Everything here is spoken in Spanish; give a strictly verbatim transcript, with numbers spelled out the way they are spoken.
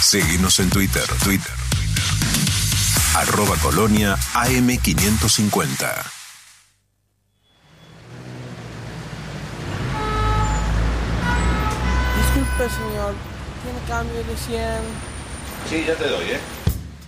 Seguinos en Twitter, Twitter, Twitter. Arroba Colonia A M quinientos cincuenta. Disculpe, señor. ¿Tiene cambio de cien? Sí, ya te doy, ¿eh?